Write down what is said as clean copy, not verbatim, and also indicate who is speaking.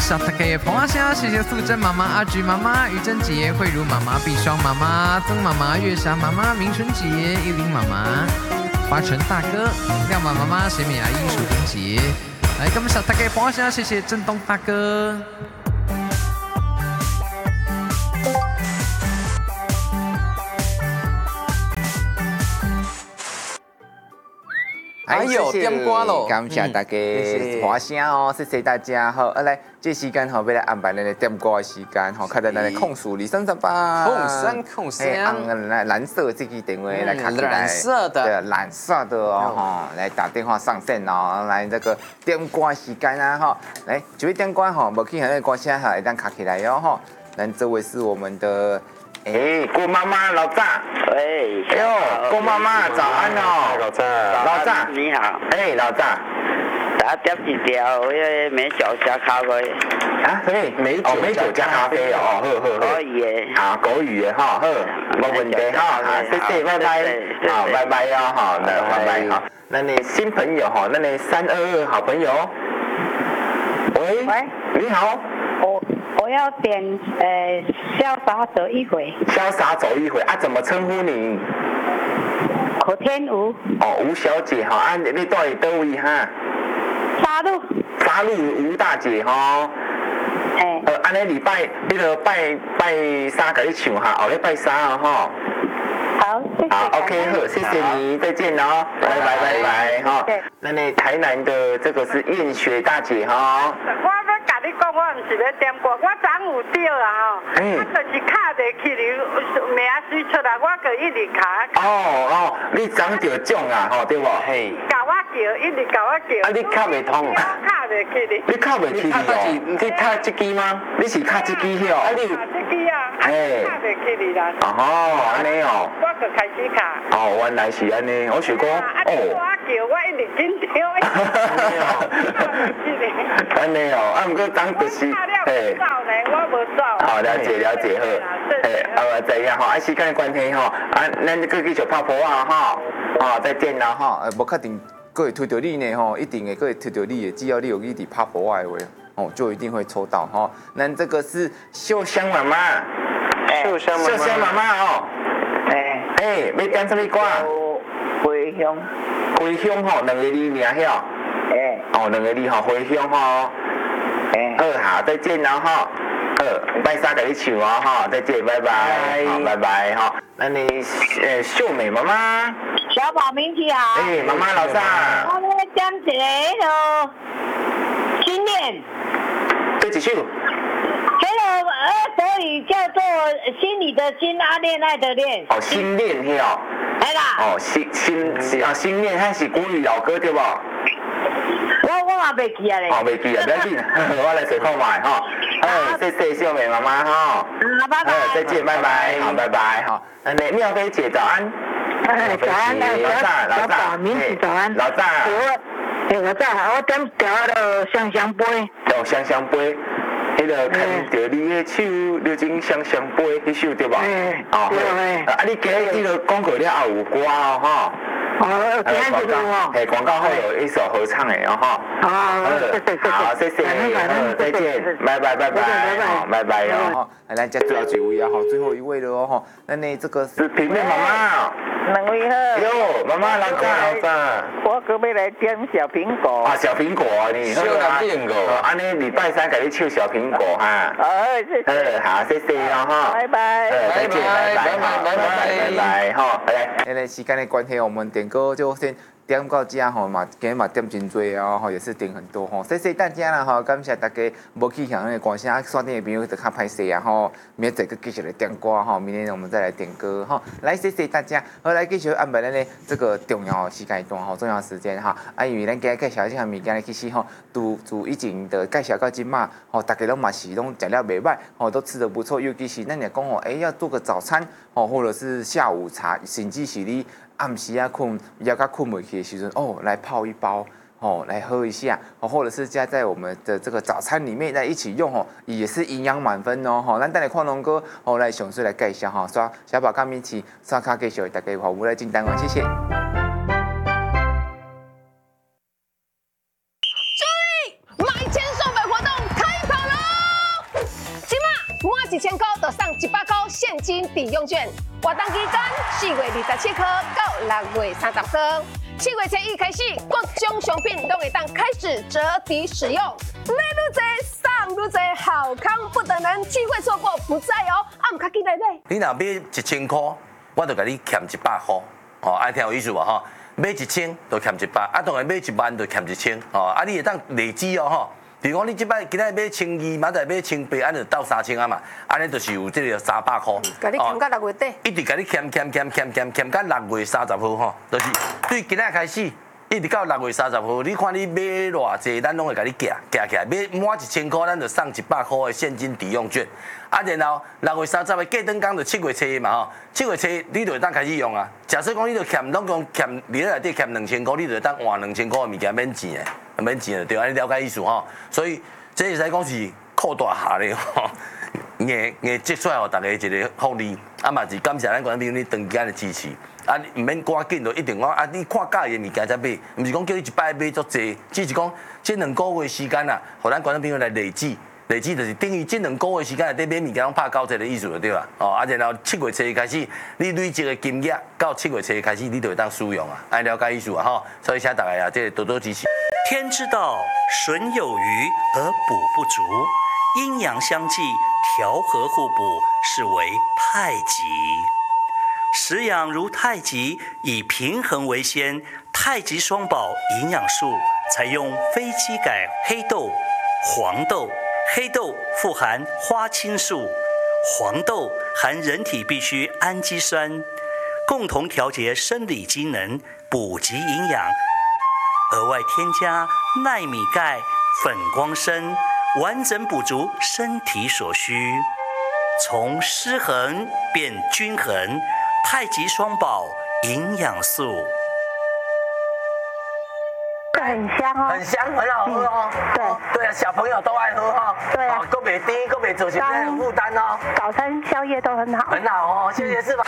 Speaker 1: 小大家捧花香，谢谢素贞妈妈、阿菊妈妈、于贞姐、慧茹妈妈、碧双妈妈、曾妈妈、月霞妈妈、明春姐、依林妈妈、华晨大哥、亮妈妈妈、贤美阿姨、淑萍姐，来，跟我们小大家捧花香，谢谢振东大哥。
Speaker 2: 还有点歌咯，
Speaker 3: 感谢大家花声哦，谢谢大家好，来，这时间吼，要来安排咱的点歌的时间吼，看到咱的控诉238，
Speaker 2: 控声，
Speaker 3: 蓝色这支电话来卡起来，
Speaker 2: 蓝色的，
Speaker 3: 对，蓝色的哦，哈，来打电话上线哦，来这个点歌时间啊，哈，来，这位点歌吼，无去那个歌声哈，会当卡起来哟，哈，咱这位是我们的。郭妈妈老大，
Speaker 4: 喂，
Speaker 3: 哎呦，郭妈妈早安哦，老大，
Speaker 4: 你好，
Speaker 3: 老大，
Speaker 4: 打点一条美酒加咖啡，
Speaker 3: 啊，对，美酒加咖啡哦，好，
Speaker 4: 可以的，
Speaker 3: 好，国语的哈，好，没问题哈，谢谢，拜拜，好，拜拜哟，好，那拜拜哈，那你新朋友哈，那你322好朋友，喂，你好。
Speaker 5: 我要点潇洒走一回。
Speaker 3: 潇洒走一回啊？怎么称呼你？
Speaker 5: 口天吴。
Speaker 3: 哦，吴小姐哈，啊，你住在倒位哈？沙鹿吴大姐哈。安尼礼拜那个拜三给你唱哈，后礼拜三哦哈。
Speaker 5: 好，谢谢。
Speaker 3: 好 ，OK， 好，谢谢你，再见哦，拜拜哈。那你台南的这个是燕雪大姐哈。
Speaker 6: 你讲我唔是要点歌，我昨有对啦吼，我就是卡地去名水出来，我就一直卡。
Speaker 3: 哦，你昨着奖啊，吼对无？嘿。
Speaker 6: 甲我叫，一直甲我叫。
Speaker 3: 啊，你卡袂通？
Speaker 6: 我卡袂起哩。
Speaker 3: 你卡袂起哩哦？你卡这支吗？你是卡这支迄哦？
Speaker 6: 啊，你这支啊？嘿。卡袂起哩啦。
Speaker 3: 哦，安尼哦。
Speaker 6: 我就开始卡。
Speaker 3: 哦，原来是安尼，我想讲
Speaker 6: 哦。我叫，我一直紧张。
Speaker 3: 安尼哦，啊，毋过当就是，
Speaker 6: 嘿，我无走。
Speaker 3: 好，了解好，知影吼，啊，时间的关系吼，啊，咱再继续拍波啊，哈，哦，再见啦，哈，无确定，佫会推到你呢，吼，一定会佫会推到你的，只要你有一直拍波的话，哦，就一定会抽到，哈。咱这个是秀香妈妈，秀香妈妈哦，要点什么歌？
Speaker 4: 回乡。
Speaker 3: 回乡吼，两个字名晓。哦，两个字吼，回乡吼。好，再见了哈。拜三给你唱哦哈，再见，拜拜，好，拜拜哈。那你秀美妈妈，
Speaker 5: 小宝名气好。
Speaker 3: 妈妈老大。
Speaker 5: 我们讲一个咯，心恋。
Speaker 3: 对几首？
Speaker 5: 国语叫做心里的心啊，恋爱的恋。
Speaker 3: 哦，心恋嘿哦。
Speaker 5: 哎啦。
Speaker 3: 哦，心恋，那是国语老歌对不？
Speaker 5: 我嘛袂记啊咧。
Speaker 3: 哦，袂记啊，不要紧，我来随看卖哈。谢谢秀美妈妈哈。
Speaker 5: 拜拜。
Speaker 3: 再见，拜拜，好，拜拜哈。那妙飞姐早安。
Speaker 5: 早安，老大，名字早安。
Speaker 3: 老大。
Speaker 5: 老大，我点调了香香杯。
Speaker 3: 哦，香香杯。迄个牵着你的手，流进香香杯，迄首对吧？对。啊，你今日迄个广告了后有歌哦，哈。广告后有一首合唱的哦，哈。好，谢谢，再见，拜拜，拜拜哦。来，再最后几位啊，哈，最后一位了哦，哈。那你这个是平面妈妈。
Speaker 4: 两位好。
Speaker 3: 哟，妈妈老大。
Speaker 4: 我隔壁来点小苹果。
Speaker 3: 啊，小苹果，你小苹果。安尼礼拜三给你唱小苹果哈。
Speaker 4: 谢谢。
Speaker 3: 好，谢谢哦，哈。
Speaker 4: 拜拜。
Speaker 3: 再见，拜拜，哈。来，因为时间的关系，我们点歌就先点到这吼嘛，今日嘛点真多哦，吼也是点很多吼，谢谢大家啦吼，感谢大家无去响那个歌声，刷电的朋友就较歹势啊吼，明仔再继续来点歌吼，明天我们再来点歌吼，来谢谢大家，好来继续安排咱的这个重要时间段吼，重要时间哈，因为咱今日介绍这项物件其实吼，自以前的介绍到今嘛，吼大家拢嘛是拢食了袂歹，吼都吃得不错，尤其是咱来讲吼，要做个早餐吼，或者是下午茶，甚至是你。暗时啊困，要甲困袂去的时阵，来泡一包，来喝一下，或者是加在我们的这个早餐里面来一起用，也是营养满分哦，咱等下看龙哥，来详细来介绍哈，刷小宝跟一起刷卡继续大家服务来进单哦，谢谢。
Speaker 7: 注意，买10送1活动开跑喽！ 1000块就送100块现金抵用券。活动期间4月27号到6月30号，7月初1开始，各种商品都会当开始折抵使用。买愈多送愈多，好康不等人，机会错过不再哦。唔卡记来买。
Speaker 8: 你若买1000块，我就给你欠100块，哦，爱听有意思无吼？买1000就欠100，当然买1万就欠1000，哦，你会当累积哦吼。比如讲，你即摆今仔买1200，明仔买1800，安就到3000啊嘛，安尼就是有这个300块。
Speaker 7: 甲你欠到6月底。
Speaker 8: 一直甲你欠到6月30号吼，就是对今仔开始，一直到6月30号，你看你买偌济，咱拢会甲你夹起来，买满1000块，咱就送100块的现金抵用券。然后6月30的过灯工就7月初嘛吼，7月初你就会当开始用啊。假设讲你就欠拢讲欠你内底欠2000块，你就会当换2000块的物件免钱的。免钱的对，安尼了解意思吼。所以这会使讲是扩大下咧吼，硬积出来互大家一个福利，嘛是感谢咱观众朋友你长期的支持。唔免赶紧就一定讲你看介意的物件才买，唔是讲叫你一摆买足济，只是讲这2个月时间啊，互咱观众朋友来累积就是等于这2个月时间内底买物件拢拍90的意思就对啦。然后7月初开始，你累积的金额到7月初开始，你就会当使用啊，安了解意思啊吼。所以请大家这多多支持。
Speaker 9: 天之道，损有余而补不足，阴阳相济，调和互补，是为太极。食养如太极，以平衡为先。太极双宝营养素采用非基改黑豆、黄豆。黑豆富含花青素，黄豆含人体必需氨基酸，共同调节生理机能，补给营养。额外添加奈米钙、粉光参，完整补足身体所需，从失衡变均衡。太极双宝营养素。
Speaker 5: 很香哦，
Speaker 8: 很香，很好喝哦。对啊，小朋友都爱喝哈。
Speaker 5: 对啊，
Speaker 8: 够袂甜，够袂造成负担哦。
Speaker 5: 早餐宵夜都很好。
Speaker 8: 很好哦，谢谢师傅。